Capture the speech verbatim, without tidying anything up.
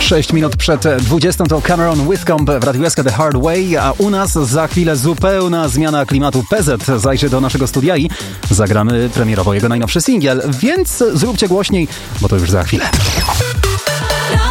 sześć minut przed dwudziestą to Cameron Whitcomb w Radiu S K The Hard Way, a u nas za chwilę zupełna zmiana klimatu. P Z zajrzy do naszego studia i zagramy premierowo jego najnowszy singiel, więc zróbcie głośniej, bo to już za chwilę.